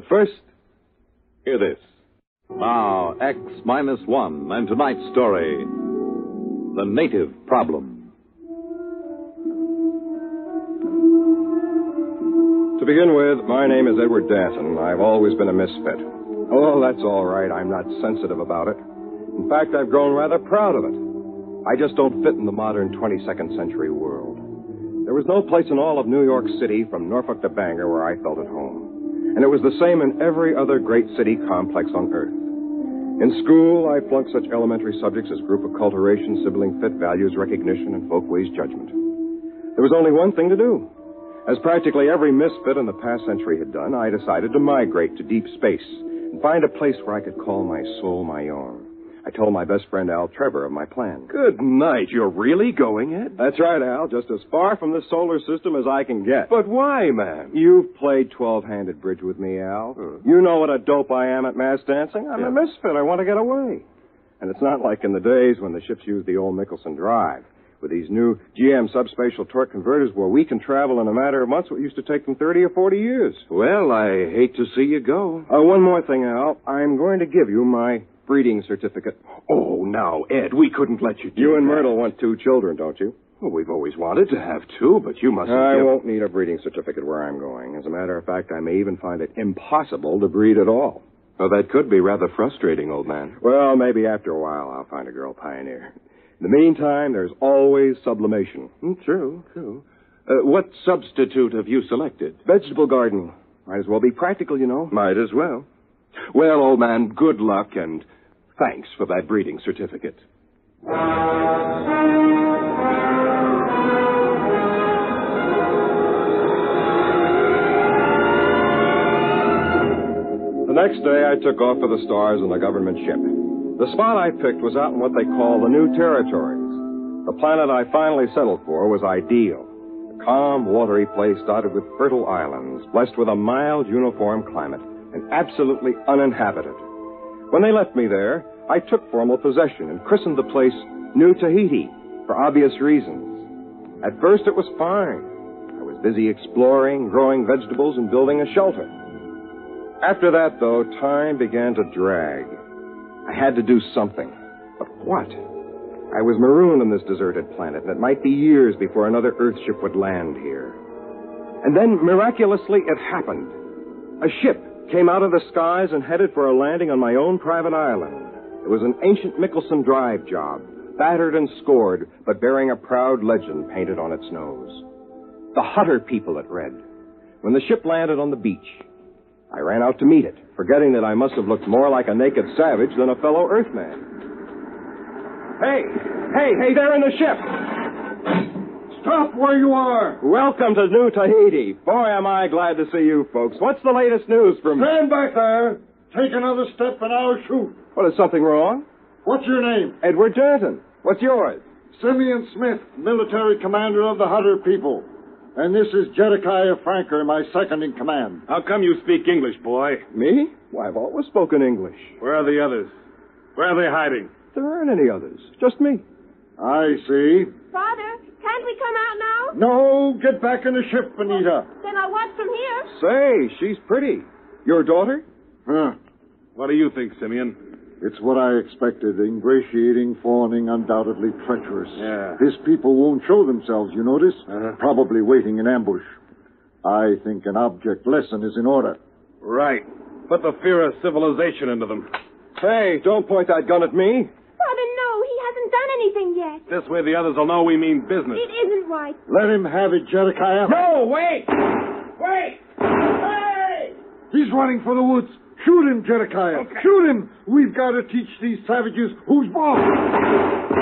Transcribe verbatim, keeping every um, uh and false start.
first, hear this. Now, X minus one, and tonight's story, The Native Problem. To begin with, my name is Edward Danton. I've always been a misfit. Oh, that's all right. I'm not sensitive about it. In fact, I've grown rather proud of it. I just don't fit in the modern twenty-second century world. There was no place in all of New York City, from Norfolk to Bangor, where I felt at home. And it was the same in every other great city complex on Earth. In school, I flunked such elementary subjects as group acculturation, sibling fit, values recognition, and folkways judgment. There was only one thing to do. As practically every misfit in the past century had done, I decided to migrate to deep space and find a place where I could call my soul my own. I told my best friend Al Trevor of my plan. Good night. You're really going, Ed? That's right, Al. Just as far from the solar system as I can get. But why, man? You've played twelve-handed bridge with me, Al. Uh. You know what a dope I am at mass dancing. I'm yeah. a misfit. I want to get away. And it's not like in the days when the ships used the old Michelson drive. With these new G M subspatial torque converters where we can travel in a matter of months what used to take them thirty or forty years. Well, I hate to see you go. Uh, one more thing, Al. I'm going to give you my breeding certificate. Oh, now, Ed, we couldn't let you do You and that. Myrtle want two children, don't you? Well, we've always wanted to have two, but you mustn't I give... won't need a breeding certificate where I'm going. As a matter of fact, I may even find it impossible to breed at all. Well, that could be rather frustrating, old man. Well, maybe after a while I'll find a girl pioneer. In the meantime, there's always sublimation. Mm, true, true. Uh, what substitute have you selected? Vegetable gardening. Might as well be practical, you know. Might as well. Well, old man, good luck and thanks for that breeding certificate. The next day, I took off for the stars in a government ship. The spot I picked was out in what they call the New Territories. The planet I finally settled for was ideal. A calm, watery place dotted with fertile islands, blessed with a mild, uniform climate, and absolutely uninhabited. When they left me there, I took formal possession and christened the place New Tahiti, for obvious reasons. At first, it was fine. I was busy exploring, growing vegetables, and building a shelter. After that, though, time began to drag. I had to do something. But what? I was marooned on this deserted planet, and it might be years before another Earthship would land here. And then, miraculously, it happened. A ship came out of the skies and headed for a landing on my own private island. It was an ancient Michelson drive job, battered and scored, but bearing a proud legend painted on its nose. The Hutter people, it read. When the ship landed on the beach, I ran out to meet it, forgetting that I must have looked more like a naked savage than a fellow Earthman. Hey! Hey, hey, there in the ship! Stop where you are! Welcome to New Tahiti. Boy, am I glad to see you folks. What's the latest news from... Stand back there! Take another step and I'll shoot. What, is something wrong? What's your name? Edward Danton. What's yours? Simeon Smith, military commander of the Hutter people. And this is Jedediah Franker, my second in command. How come you speak English, boy? Me? Why, I've always spoken English. Where are the others? Where are they hiding? There aren't any others. Just me. I see. Father, can't we come out now? No, get back in the ship, Anita. Then I'll watch from here. Say, she's pretty. Your daughter? Huh. What do you think, Simeon? It's what I expected. Ingratiating, fawning, undoubtedly treacherous. Yeah. His people won't show themselves, you notice? Uh-huh. Probably waiting in ambush. I think an object lesson is in order. Right. Put the fear of civilization into them. Hey, don't point that gun at me. Father, no, he hasn't done anything yet. This way the others will know we mean business. It isn't right. Let him have it, Jedediah. No, wait! Wait! Hey! He's running for the woods. Shoot him, Jedediah. Okay. Shoot him. We've got to teach these savages who's boss.